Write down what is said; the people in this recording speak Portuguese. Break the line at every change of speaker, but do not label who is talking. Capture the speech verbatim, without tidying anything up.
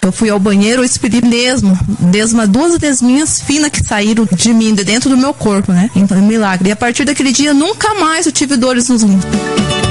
Eu fui ao banheiro, eu expeli mesmo, desma, duas desminhas finas que saíram de mim, de dentro do meu corpo, né? Então, é um milagre. E a partir daquele dia, nunca mais eu tive dores nos rins.